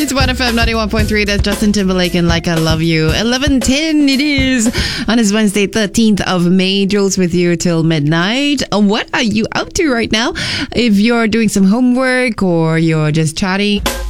It's 1FM 91.3. That's Justin Timberlake and Like I Love You. 11:10 it is on this Wednesday, 13th of May. Jules with you till midnight. What are you up to right now? If you're doing some homework or you're just chatting